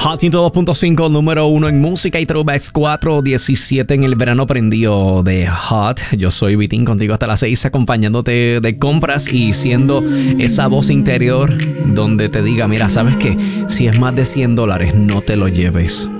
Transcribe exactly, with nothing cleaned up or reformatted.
Hot ciento dos punto cinco, número uno en música y throwbacks, cuatro diecisiete en el verano prendido de Hot. Yo soy Vitín, contigo hasta las seis, acompañándote de compras y siendo esa voz interior donde te diga, mira, ¿sabes qué? Si es más de cien dólares, no te lo lleves.